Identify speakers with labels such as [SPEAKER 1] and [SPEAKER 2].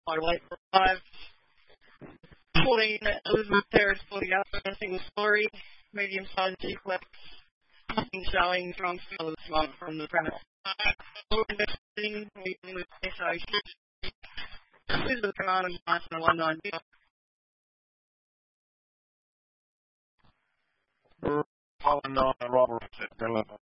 [SPEAKER 1] Late for 5. 14, Elizabeth Terrace, 40 up, a single story, medium-sized G-Flex, nothing showing, strong smell of smoke from the premise. Investing, meeting with SO6, Elizabeth Command and Martin 190.
[SPEAKER 2] Robert at 11.